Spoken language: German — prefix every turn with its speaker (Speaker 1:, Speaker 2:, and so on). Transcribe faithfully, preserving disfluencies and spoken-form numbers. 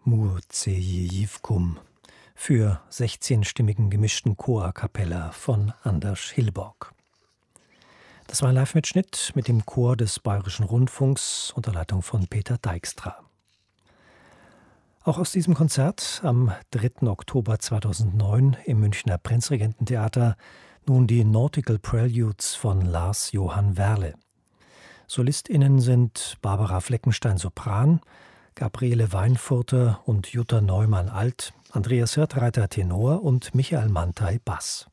Speaker 1: Murzeji-Jivkum für sechzehnstimmigen gemischten Chor a cappella von Anders Hillborg. Das war ein Live-Mitschnitt mit dem Chor des Bayerischen Rundfunks unter Leitung von Peter Dijkstra. Auch aus diesem Konzert am dritten Oktober zweitausendneun im Münchner Prinzregententheater nun die Nautical Preludes von Lars Johann Werle. SolistInnen sind Barbara Fleckenstein Sopran, Gabriele Weinfurter und Jutta Neumann Alt, Andreas Hirtreiter Tenor und Michael Mantai Bass.